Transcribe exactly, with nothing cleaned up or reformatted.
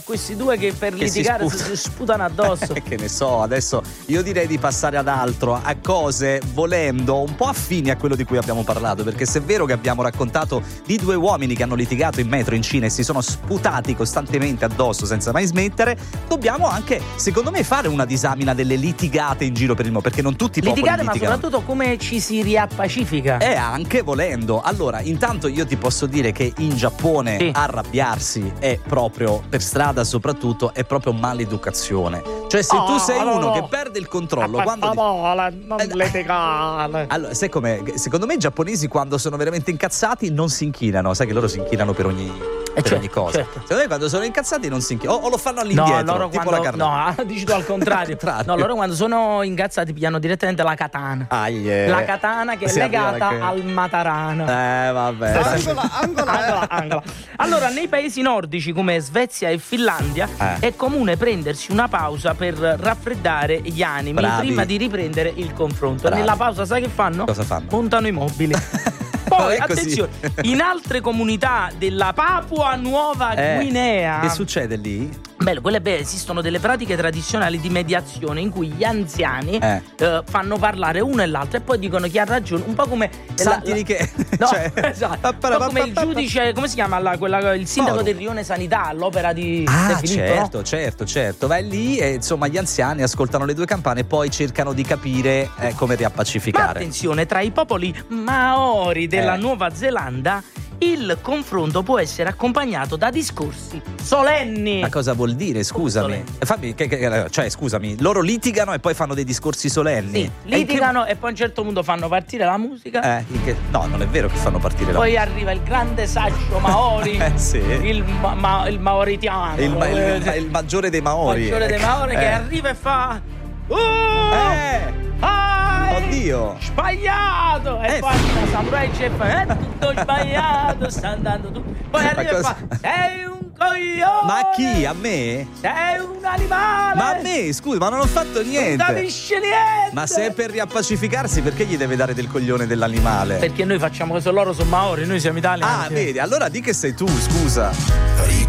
questi due che per Che si litigare si, sputano. si sputano addosso. Che ne so, adesso io direi di passare ad altro, a cose volendo un po' affini a quello di cui abbiamo parlato, perché se è vero che abbiamo raccontato di due uomini che hanno litigato in metro in Cina e si sono sputati costantemente addosso senza mai smettere, dobbiamo anche, secondo me, fare una disamina delle litigate in giro per il mondo, perché non tutti i popoli Litigare, ma litigano. soprattutto come ci si riappacifica. E anche volendo. Allora, intanto io ti posso dire che in Giappone Sì. arrabbiarsi è proprio, per strada soprattutto, è proprio maleducazione. Cioè se Oh, tu sei no, uno no. che perde il controllo Per quando... favore, non Eh, litigare. Allora, sai com'è? Secondo me i giapponesi quando sono veramente incazzati non si inchinano, sai che loro si inchinano per ogni, per certo, ogni cosa. certo. Secondo me quando sono incazzati non si inchinano, o, o lo fanno all'indietro, No, loro tipo quando, la carne. no, dici tu al contrario. Al contrario. No, loro quando sono incazzati pigliano direttamente la katana. Ah, yeah. La katana che è Si arriva legata anche- al matarana. Eh, vabbè. Angola, angola. Angola, angola. Allora, nei paesi nordici come Svezia e Finlandia Eh. è comune prendersi una pausa per raffreddare gli animi Bravi. prima di riprendere il confronto. Bravi. Nella pausa sai che fanno? Cosa fanno? Montano i mobili. Poi, È così. attenzione, in altre comunità della Papua Nuova Eh, Guinea, Che succede lì? bello, quelle beh, esistono delle pratiche tradizionali di mediazione in cui gli anziani Eh. eh, fanno parlare uno e l'altro e poi dicono chi ha ragione, un po' come Santi la- di che? No, Cioè, esatto. Un po' come il giudice, come si chiama la- quella- il sindaco Forum. del Rione Sanità all'opera di Ah, De Filippo, certo, no? certo, certo. Vai lì e insomma gli anziani ascoltano le due campane e poi cercano di capire eh, come Ma riappacificare. attenzione, tra i popoli maori della Eh. Nuova Zelanda il confronto può essere accompagnato da discorsi solenni. Ma cosa vuol dire? Scusami. Solenni. Eh, Fammi, che- che- cioè, scusami, loro litigano e poi fanno dei discorsi solenni. Sì, E in che- litigano e poi a un certo punto fanno partire la musica. Eh, in che- no, non è vero che fanno partire la Poi arriva il grande saggio Maori, Eh, sì. il, ma, ma- il maoritiano, il, ma- il- eh, il- il maggiore dei Maori. maggiore dei Maori che Eh. arriva e fa "Oh, Eh, hai oddio. sbagliato!" E Eh, poi arriva Samurai Chef, è tutto sbagliato, sta andando tu. Poi Ma arriva e cosa- fa "Sei un coglione! Ma a chi? A me? Sei un animale! Ma a me, scusa, ma non ho fatto Non niente. capisci niente!" Ma se è per riappacificarsi, perché gli deve dare del coglione dell'animale? Perché noi facciamo questo, loro sono Maori, noi siamo italiani. Ah, vedi, allora di che sei tu, scusa.